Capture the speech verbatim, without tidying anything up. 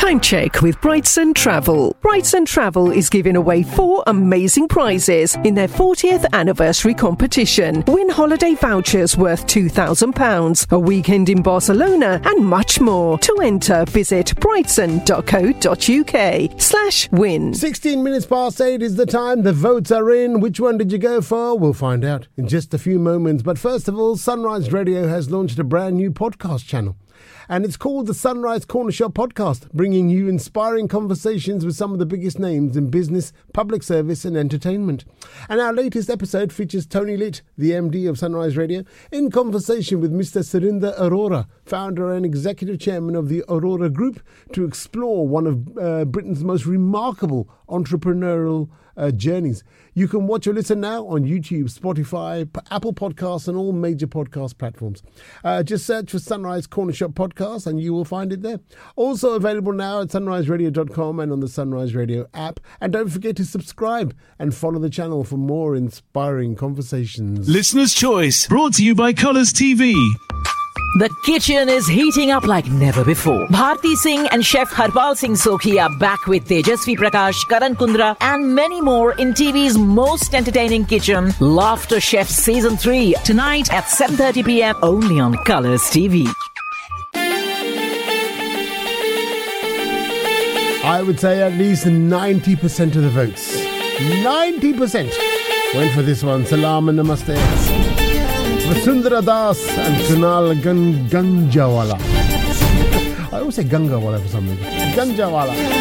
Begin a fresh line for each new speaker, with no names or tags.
Time check with Brightson Travel. Brightson Travel is giving away four amazing prizes in their fortieth anniversary competition. Win holiday vouchers worth two thousand pounds, a weekend in Barcelona, and much more. To enter, visit brightson.co.uk slash win.
sixteen minutes past eight is the time. The votes are in. Which one did you go for? We'll find out in just a few moments. But first of all, Sunrise Radio has launched a brand new podcast channel. And it's called the Sunrise Corner Shop Podcast, bringing you inspiring conversations with some of the biggest names in business, public service and entertainment. And our latest episode features Tony Litt, the M D of Sunrise Radio, in conversation with Mister Surinder Arora, founder and executive chairman of the Aurora Group, to explore one of uh, Britain's most remarkable entrepreneurial uh, journeys. You can watch or listen now on YouTube, Spotify, P- Apple Podcasts and all major podcast platforms. Uh, just search for Sunrise Corner Shop Podcast and you will find it there. Also available now at sunrise radio dot com and on the Sunrise Radio app. And don't forget to subscribe and follow the channel for more inspiring conversations.
Listener's Choice, brought to you by Colours T V.
The kitchen is heating up like never before. Bharti Singh and Chef Harpal Singh Sokhi are back with Tejasvi Prakash, Karan Kundra and many more in T V's most entertaining kitchen, Laughter Chef Season three, tonight at seven thirty p.m. only on Colours T V.
I would say at least ninety percent of the votes, ninety percent went for this one. Salam and namaste. Vasundhara Das and Kunal Gan- Ganjawala. I always say Gangawala for some reason. Ganjawala.